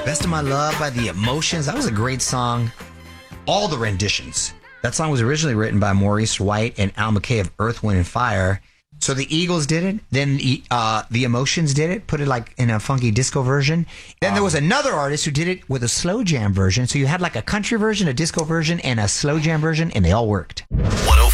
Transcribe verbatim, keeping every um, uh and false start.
Best of My Love by The Emotions. That was a great song. All the renditions. That song was originally written by Maurice White and Al McKay of Earth, Wind and Fire. So the Eagles did it. Then uh, The Emotions did it, put it like in a funky disco version. Then um, there was another artist who did it with a slow jam version. So you had like a country version, a disco version, and a slow jam version, and they all worked. one oh